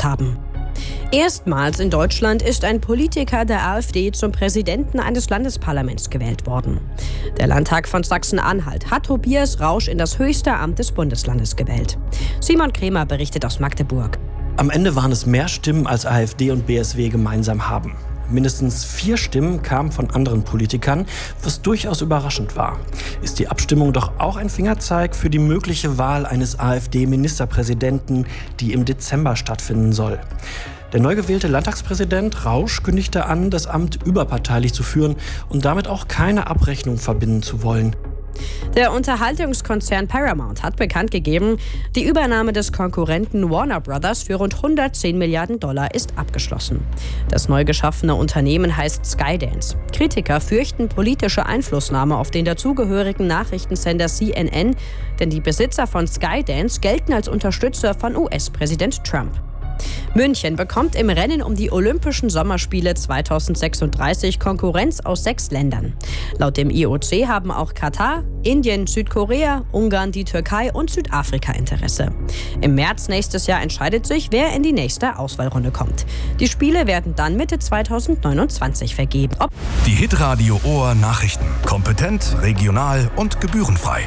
gemacht haben. Erstmals in Deutschland ist ein Politiker der AfD zum Präsidenten eines Landesparlaments gewählt worden. Der Landtag von Sachsen-Anhalt hat Tobias Rausch in das höchste Amt des Bundeslandes gewählt. Simon Kremer berichtet aus Magdeburg. Am Ende waren es mehr Stimmen, als AfD und BSW gemeinsam haben. Mindestens 4 Stimmen kamen von anderen Politikern, was durchaus überraschend war. Ist die Abstimmung doch auch ein Fingerzeig für die mögliche Wahl eines AfD-Ministerpräsidenten, die im Dezember stattfinden soll. Der neu gewählte Landtagspräsident Rausch kündigte an, das Amt überparteilich zu führen und damit auch keine Abrechnung verbinden zu wollen. Der Unterhaltungskonzern Paramount hat bekannt gegeben, die Übernahme des Konkurrenten Warner Brothers für rund 110 Milliarden Dollar ist abgeschlossen. Das neu geschaffene Unternehmen heißt Skydance. Kritiker fürchten politische Einflussnahme auf den dazugehörigen Nachrichtensender CNN, denn die Besitzer von Skydance gelten als Unterstützer von US-Präsident Trump. München bekommt im Rennen um die Olympischen Sommerspiele 2036 Konkurrenz aus 6 Ländern. Laut dem IOC haben auch Katar, Indien, Südkorea, Ungarn, die Türkei und Südafrika Interesse. Im März nächstes Jahr entscheidet sich, wer in die nächste Auswahlrunde kommt. Die Spiele werden dann Mitte 2029 vergeben. Die Hitradio Ohr Nachrichten. Kompetent, regional und gebührenfrei.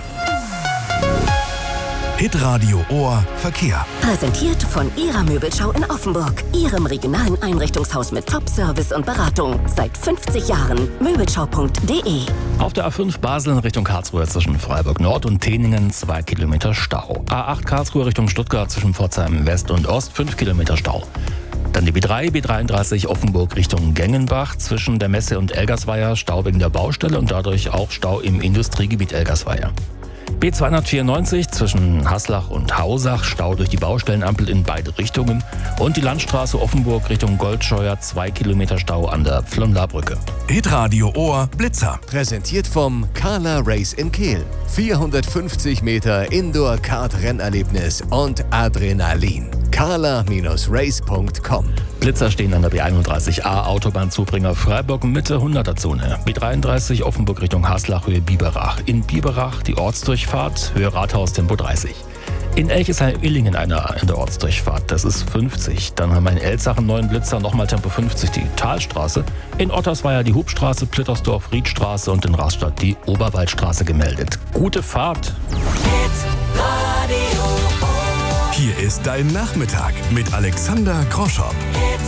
Hitradio Ohr Verkehr. Präsentiert von Ihrer Möbelschau in Offenburg. Ihrem regionalen Einrichtungshaus mit Top-Service und Beratung. Seit 50 Jahren. Möbelschau.de. Auf der A5 Basel in Richtung Karlsruhe zwischen Freiburg Nord und Teningen 2 Kilometer Stau. A8 Karlsruhe Richtung Stuttgart zwischen Pforzheim West und Ost 5 Kilometer Stau. Dann die B3, B33 Offenburg Richtung Gengenbach zwischen der Messe und Elgersweier Stau wegen der Baustelle und dadurch auch Stau im Industriegebiet Elgersweier. B294 zwischen Haslach und Hausach, Stau durch die Baustellenampel in beide Richtungen. Und die Landstraße Offenburg Richtung Goldscheuer 2 Kilometer Stau an der Pflümler-Brücke. Hitradio Ohr Blitzer. Präsentiert vom Carla Race in Kehl. 450 Meter Indoor-Kart-Rennerlebnis und Adrenalin. carla-race.com. Blitzer stehen an der B31a Autobahnzubringer Freiburg Mitte 100er Zone. B33 Offenburg Richtung Haslach Höhe Biberach. In Biberach die Ortsdurchfahrt Höhe Rathaus Tempo 30. In Elchesheim-Illingen einer in der Ortsdurchfahrt, das ist 50. Dann haben wir in Elzach einen neuen Blitzer, nochmal Tempo 50 die Talstraße. In Ottersweier die Hubstraße, Plittersdorf, Riedstraße und in Rastatt die Oberwaldstraße gemeldet. Gute Fahrt! Hier ist dein Nachmittag mit Alexander Groschow.